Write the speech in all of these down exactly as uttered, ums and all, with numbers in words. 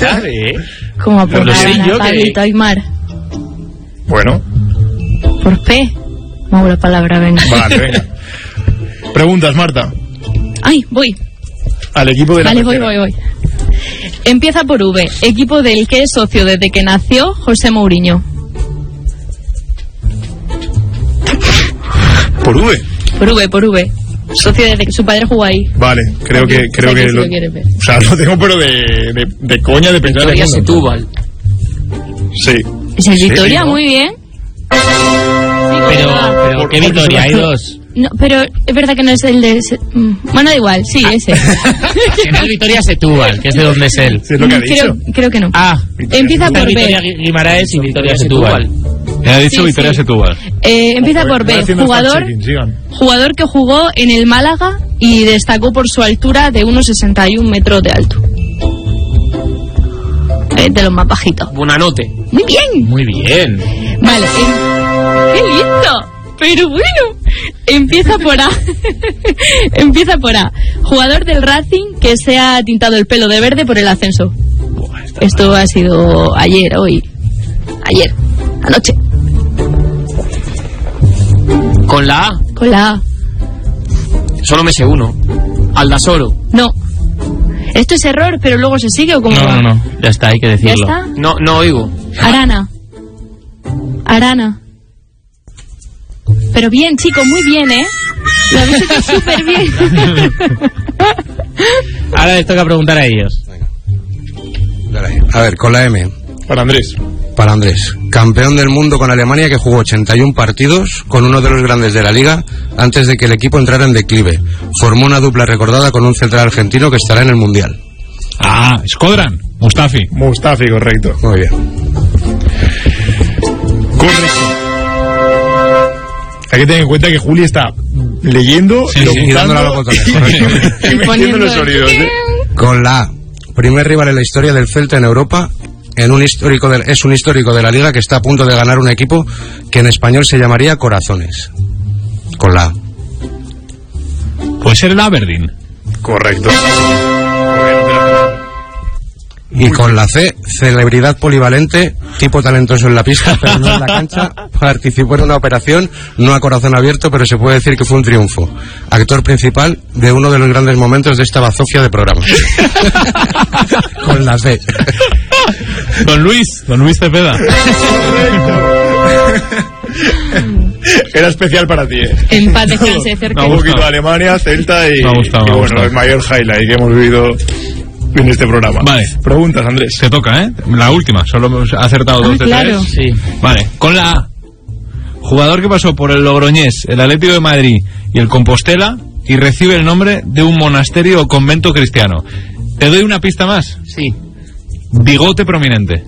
sabe, ¿eh? ¿Cómo apuntar Lo sé yo a Pablito que... Aymar? Bueno. Por P. Muevo la palabra, venga. Vale, venga. Preguntas, Marta. Ay, voy. Al equipo de la Vale, voy, pecera. voy, voy. Empieza por V. Equipo del que es socio desde que nació José Mourinho. ¿Por V? Por V, por V. Socio desde que su padre jugó ahí. Vale, creo que... creo Sé que que sí lo, lo quieres ver. o sea, lo tengo pero de, de, de coña de pensar en Victoria eso. Setúbal. Sí. ¿Es el Sí, Victoria? ¿no? Muy bien. Pero, pero Por- ¿qué por- Victoria? Hay dos. No, pero es verdad que no es el de... ese- mm, Bueno, da igual, sí, ese. Que no es Victoria Setúbal, que es de donde es él. Sí, es lo que ha creo, dicho. creo que no. Ah, Empieza por Victoria B. Guimaraes y Victoria Setúbal. Te ha dicho Sí, Victoria sí. Setúbal. Eh, empieza Voy- por voy B. haciendo Jugador, fact-checking, sigan. jugador que jugó en el Málaga y destacó por su altura de unos sesenta y un metros de alto. Es de los más bajitos. Buenanote. Muy bien. Muy bien. Vale. em- ¡Qué lindo! Pero bueno. Empieza por A. Empieza por A. Jugador del Racing que se ha tintado el pelo de verde por el ascenso. Esto ha sido ayer, hoy. Ayer. Anoche. Con la A, Con la A. solo me sé uno. Aldasoro. No. Esto es error, pero luego se sigue o cómo No, va? no, no. Ya está, hay que ¿Ya decirlo. está? No, no oigo. Arana. Arana. Pero bien, chicos, muy bien, ¿eh? Lo habéis hecho súper bien. Ahora les toca preguntar a ellos. A ver, con la M. Para Andrés. Para Andrés. Campeón del mundo con Alemania que jugó ochenta y uno partidos con uno de los grandes de la liga antes de que el equipo entrara en declive. Formó una dupla recordada con un central argentino que estará en el Mundial. Ah, Skodran, Mustafi. Mustafi, correcto. Muy bien. Correcto. Hay que tener en cuenta que Juli está leyendo, Sí, sí, y dándole a los botones, y, correcto. y metiendo poniendo los el- sonidos. ¿eh? Con la A. Primer rival en la historia del Celta en Europa. En un histórico de, es un histórico de la liga que está a punto de ganar un equipo que en español se llamaría Corazones. Con la A. Puede ser el Aberdeen. Correcto. Y con la C, celebridad polivalente, tipo talentoso en la pista, pero no en la cancha, participó en una operación, no a corazón abierto, pero se puede decir que fue un triunfo. Actor principal de uno de los grandes momentos de esta bazofia de programa. Con la C. Don Luis, Don Luis Cepeda. Era especial para ti, ¿eh? En paz descanse cerca. Un Me ha poquito gustado. Alemania, Celta y, Me ha gustado, y me ha bueno, gustado. el mayor highlight que hemos vivido en este programa. Vale. Preguntas, Andrés. Se toca, ¿eh? La última, solo hemos acertado Ah, dos de claro. tres. Sí. Vale, con la A. Jugador que pasó por el Logroñés, el Atlético de Madrid y el Compostela y recibe el nombre de un monasterio o convento cristiano. ¿Te doy una pista más? Sí. Bigote prominente.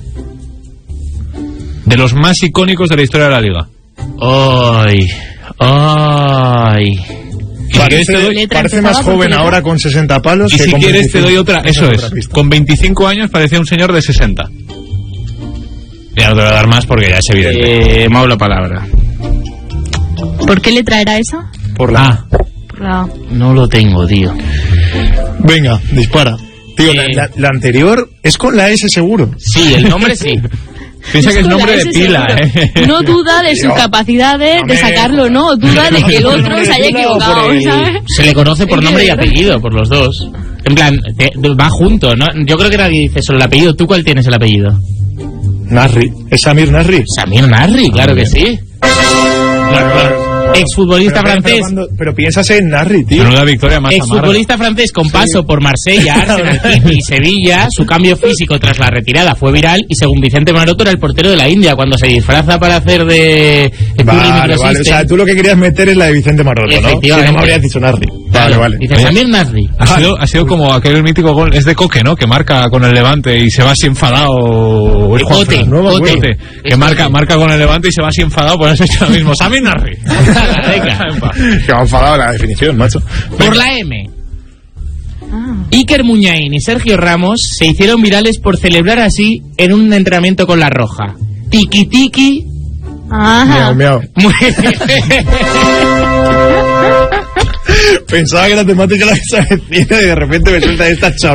De los más icónicos de la historia de la liga. Ay. Ay. Y si quieres te Parece, doy, Letra parece empezaba más por joven letra. ahora con sesenta palos y que si con quieres te veinticinco. doy otra, eso Esa es. otra pista. Con veinticinco años parecía un señor de sesenta. Ya no te voy a dar más porque ya es evidente. Eh, Mau la palabra. ¿Por qué letra era esa? Por la Ah, Por la... No lo tengo, tío. Venga, dispara. Tío, la, Eh. la- la anterior es con la S seguro. Sí, el nombre sí. piensa que es con la nombre de S pila, seguro. ¿eh? No duda de sus Tío. capacidades Hombre. de sacarlo, no. Duda de que el otro se haya equivocado, ¿sabes? Se le conoce por Es que nombre y de verdad. apellido, por los dos. En plan, te- va junto, ¿no? Yo creo que nadie dice solo el apellido. ¿Tú cuál tienes el apellido? Nasri. ¿Es Samir Nasri? Samir Nasri, claro que sí. Claro, claro. Exfutbolista Pero, francés. pero, cuando- pero piensas en Nasri, tío. Menuda victoria más amarga. Exfutbolista francés con paso por Marsella, Arsenal, City y Sevilla. Su cambio físico tras la retirada fue viral y según Vicente Maroto era el portero de la India cuando se disfraza para hacer de... de Curly Vale, vale. O Microsystem. sea, tú lo que querías meter es la de Vicente Maroto, ¿no? Si no Efectivamente. me habrías dicho Nasri. Vale, Claro, vale. Dice Samir Nasri. Ha sido, ha sido como aquel mítico gol, es de Coque, ¿no? Que marca con el Levante y se va así enfadado. De Es Juan Cote, Fran, ¿no? Cote. Cote, Es que marca, Cote. marca con el Levante y se va así enfadado, pues has hecho lo mismo. Samir Nasri. Venga. Que me ha enfadado la definición, macho. Por la M. Ah. Iker Muñain y Sergio Ramos se hicieron virales por celebrar así en un entrenamiento con la Roja. Tiki tiki. Ajá. Miau, miau. Muy- Pensaba que la temática la que se decía y de repente me suelta esta chorra.